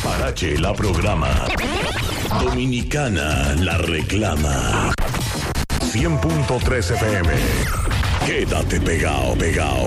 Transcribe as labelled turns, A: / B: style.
A: Parache la programa. Dominicana la reclama. 100.3 FM. Quédate pegado, pegado.